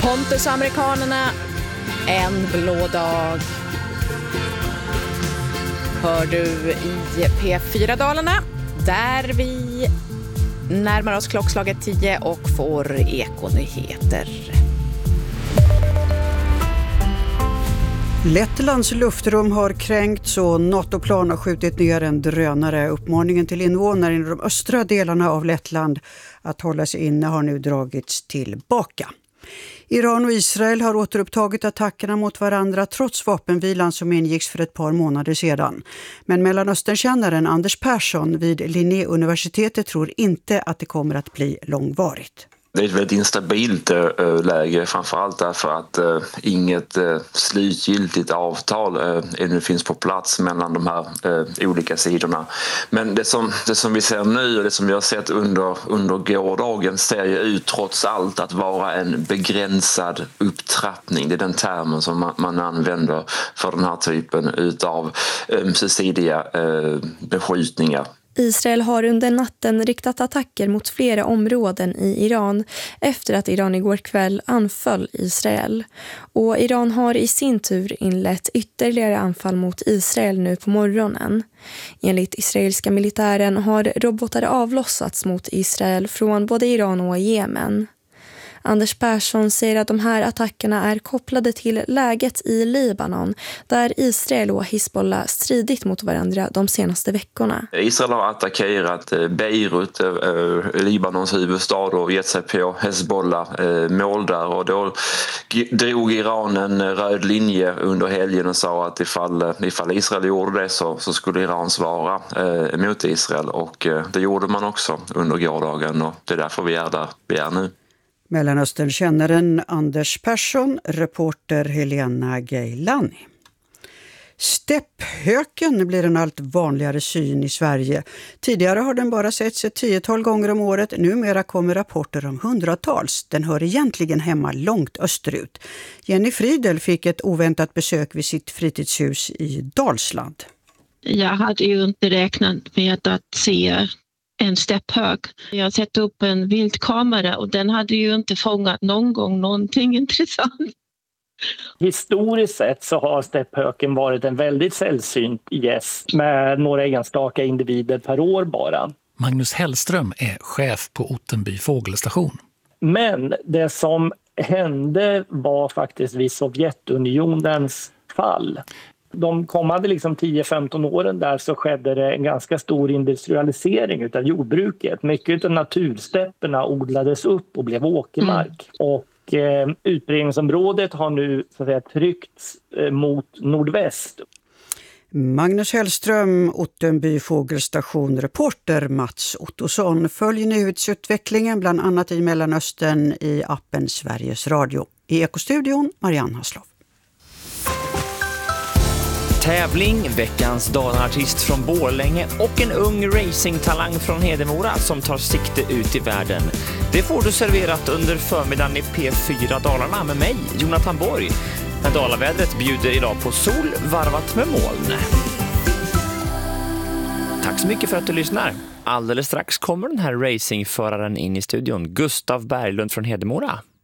Pontusamerikanerna, en blå dag. Hör du i P4-Dalarna, där vi närmar oss klockslaget 10 och får ekonyheter. Lettlands luftrum har kränkts och NATO-plan har skjutit ner en drönare. Uppmaningen till invånare i de östra delarna av Lettland att hålla sig inne har nu dragits tillbaka. Iran och Israel har återupptagit attackerna mot varandra trots vapenvilan som ingicks för ett par månader sedan. Men Mellanösternkännaren Anders Persson vid Linnéuniversitetet tror inte att det kommer att bli långvarigt. Det är ett väldigt instabilt läge, framförallt därför att inget slutgiltigt avtal ännu finns på plats mellan de här olika sidorna. Men det som vi ser nu och det som vi har sett under gårdagen ser ju ut trots allt att vara en begränsad upptrappning. Det är den termen som man använder för den här typen av ömsesidiga beskjutningar. Israel har under natten riktat attacker mot flera områden i Iran efter att Iran igår kväll anföll Israel. Och Iran har i sin tur inlett ytterligare anfall mot Israel nu på morgonen. Enligt israeliska militären har robotar avlossats mot Israel från både Iran och Jemen. Anders Persson säger att de här attackerna är kopplade till läget i Libanon, där Israel och Hizbollah stridit mot varandra de senaste veckorna. Israel har attackerat Beirut, Libanons huvudstad, och gett sig på Hezbollah mål där. Och då drog Iran en röd linje under helgen och sa att ifall Israel gjorde det så skulle Iran svara mot Israel. Och det gjorde man också under gårdagen, och det är därför vi är där vi är nu. Mellanösternkännaren Anders Persson, reporter Helena Geilani. Stepphöken blir en allt vanligare syn i Sverige. Tidigare har den bara setts ett 10-tal gånger om året. Numera kommer rapporter om hundratals. Den hör egentligen hemma långt österut. Jenny Friedel fick ett oväntat besök vid sitt fritidshus i Dalsland. Jag hade ju inte räknat med att se en stepphök. Jag satte upp en vildkamera och den hade ju inte fångat någon gång någonting intressant. Historiskt sett så har stepphöken varit en väldigt sällsynt gäst med några enstaka individer per år bara. Magnus Hellström är chef på Ottenby fågelstation. Men det som hände var faktiskt vid Sovjetunionens fall. De kommande 10-15 åren där så skedde det en ganska stor industrialisering av jordbruket. Mycket av naturstäpperna odlades upp och blev åkermark. Och utbredningsområdet har nu så att säga tryckts mot nordväst. Magnus Hellström, Ottenby fågelstation, reporter Mats Ottosson. Följ nyhetsutvecklingen bland annat i Mellanöstern i appen Sveriges Radio. I Ekostudion, Marianne Haslov. Tävling, veckans Dalarna-artist från Borlänge och en ung racingtalang från Hedemora som tar sikte ut i världen. Det får du serverat under förmiddagen i P4 Dalarna med mig, Jonathan Borg. När Dalavädret bjuder idag på sol varvat med moln. Tack så mycket för att du lyssnar. Alldeles strax kommer den här racingföraren in i studion, Gustav Berglund från Hedemora.